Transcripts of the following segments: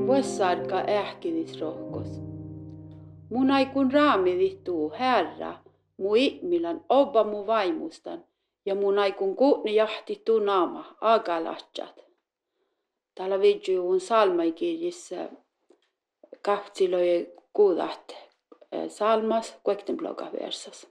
Vuossaarka ähkidis rohkos. Mun aikun raamidit tuu herra, mu ihmilan obba mu vaimustan, ja mun aikun kuutni jahti tuu naama, agalatsat. Täällä vidjuun salmaikirjissa kahtsiloi kuudat salmas kuektenbloga versas.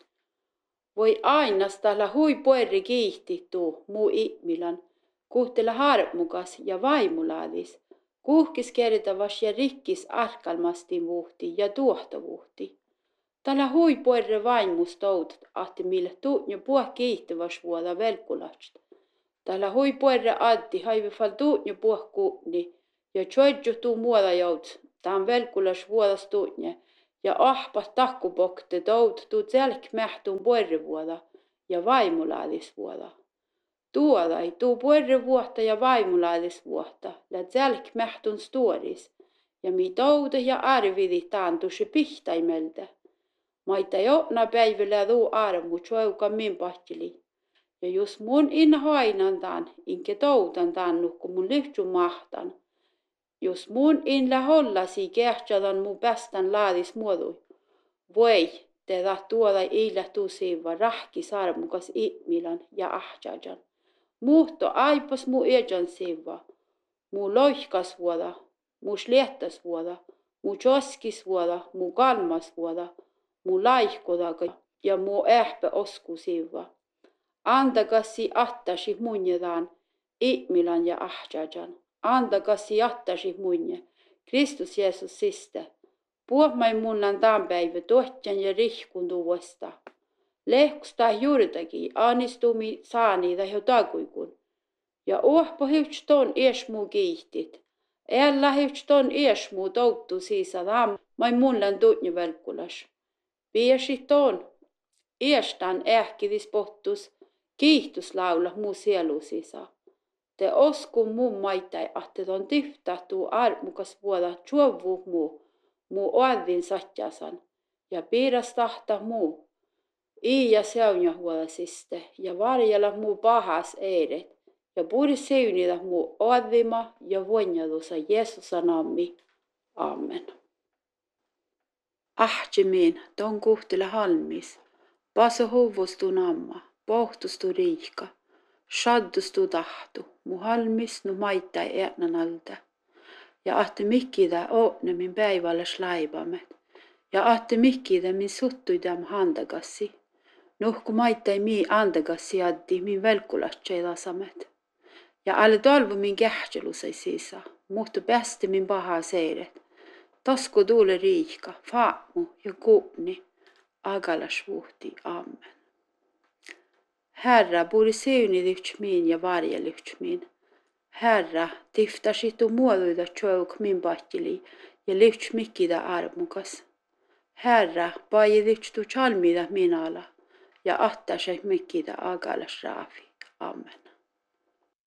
Voi ainas täällä hui pueri kiihti tuu mu ihmilan, kuhtela harmukas ja vaimulaadis, kuhkis kertavas ja rikkis arkalmastin vuhti ja tuohtavuhti. Täällä hui pueri vaimustoutat, ahti mille tuun ja puh kiihtävas vuoda velkulast. Täällä hui pueri addi haivifal tuun ja puh kuutni, ja tjoidju tuu muuda jouts, taan velkulas vuodas tuunne, ja ahpas takkupokte tout tuu tselk mähtuun pueri vuoda, ja vaimulaadis vuoda. Tuodai tuu pueri vuotta ja vaimulaadis vuotta, ja tselk mähtun stuoris, ja mi toude ja arvidi taantusi pihtaimeltä. Maita jotna päivillä tuu armu tjouka min pahtili. Ja jos mun in hainan taan, inke toutan taannu, kun mun lyhtsy mahtan. Jos mun in lähollasi kehtsadan mun päästän laadis muodui. Voi, te tuoda iillä tusiva rahki sarmukas ihmilan ja ahjajan. Muhto aipas mu ejan siva. Mu loihkas vuoda, mu sliettas vuoda, mu joskis vuoda, mu kalmas vuoda, mu laihkodaga ja mu ähpä osku siva. Antakasi attasi munjedaan, ihmilan ja ahjajan. Antakasi attasi munje, Kristus Jeesus siste. Puhmai munnan tämän päivä tohtjan ja rihkun tuosta. Lehkusta juurtakin annistumi saani tai jo takuikun. Ja ohpo hyvts ton iesmu kiihtit. Älä hyvts ton iesmu touttu siisada mai munnan tuutni velkulas. Piesi ton iestan ähkidis pohtus kiihtuslaula muu sielu sisa. Te osku mun maitai ahte ton tyhtähtuu armukas vuoda tjuovu muu oadvin satjasan. Ja piiras tahta muu. Ja seunja huolasiste ja varjella muu pahas eiret. Ja puuri seunida muu oadvima ja voinjadusa Jeesusa nammi. Amen. Ahtjemiin ton kuhtele halmis. Paso huvustu namma, pohtustu riika. Shaddustu tahtu, mu halmis nu maittai eänan alta. Ja ahte mikkida ootne min päivälles laivamet. Ja ahte mikkida min suttuidam handagassi. Nuhku maittai mi andagassi addi min velkulatsei tasamet. Ja alle tolvu min kähtjelusai sisa, muhtu päästi min paha seiret. Tasku tuule riika, faamu ja kuupni, agalas vuhti, amen. Herra, puuri seunilyhtsmiin ja varjelyhtsmiin. Herra, tiftasitu muoduida tjouk min pahtili ja lyhtsmikkida armukas. Herra, paijelyhtstu chalmida minala ja ahtasai mikkida agalas raafi. Amen.